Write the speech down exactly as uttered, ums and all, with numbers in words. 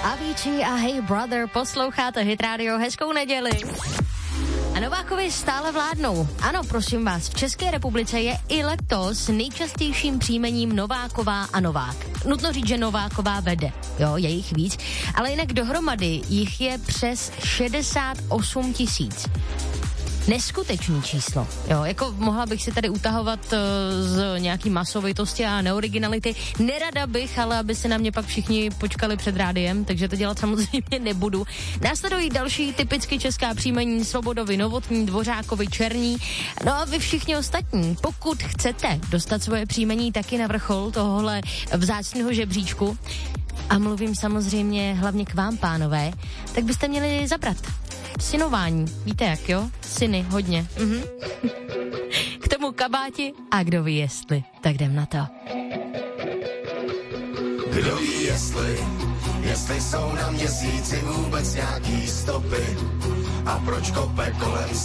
Avicii a Hey Brother, posloucháte Hit Radio, hezkou neděli. A Novákovi stále vládnou. Ano, prosím vás, v České republice je i letos nejčastějším příjmením Nováková a Novák. Nutno říct, že Nováková vede, jo, je jich víc, ale jinak dohromady jich je přes šedesát osm tisíc. Neskutečný číslo, jo, jako mohla bych si tady utahovat uh, z nějaký masovitosti a neoriginality. Nerada bych, ale aby se na mě pak všichni počkali před rádiem, takže to dělat samozřejmě nebudu. Následují další typicky česká příjmení: Svobodovi, Novotný, Dvořákovi, Černý. No a vy všichni ostatní, pokud chcete dostat svoje příjmení taky na vrchol tohohle vzácného žebříčku, a mluvím samozřejmě hlavně k vám, pánové, tak byste měli zabrat. Synování, víte jak, jo? Syny, hodně. Mhm. K tomu kabáti a kdo ví jestli. Tak jdem na to. Kdo ví jestli, jestli jsou na měsíci vůbec nějaký stopy a proč kope kolem